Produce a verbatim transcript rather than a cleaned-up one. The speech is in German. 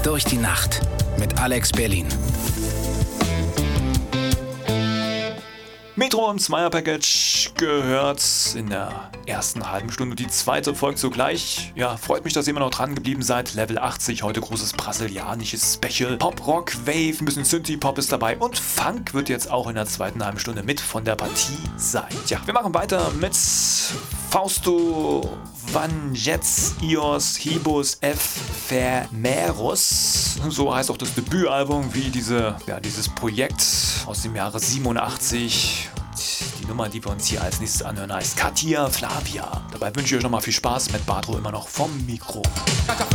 durch die Nacht mit Alex Berlin. Metro im Zweier-Package gehört in der ersten halben Stunde. Die zweite folgt sogleich. Ja, freut mich, dass ihr immer noch dran geblieben seid. Level achtzig, heute großes brasilianisches Special. Pop, Rock, Wave, ein bisschen Synthie-Pop ist dabei. Und Funk wird jetzt auch in der zweiten halben Stunde mit von der Partie sein. Ja, wir machen weiter mit Fausto Vangelis Ios Hibos Ephemeros. So heißt auch das Debütalbum, wie diese, ja, dieses Projekt aus dem Jahre siebenundachtzig. Und die Nummer, die wir uns hier als nächstes anhören, heißt Katia Flavia. Dabei wünsche ich euch nochmal viel Spaß mit Bartro immer noch vom Mikro.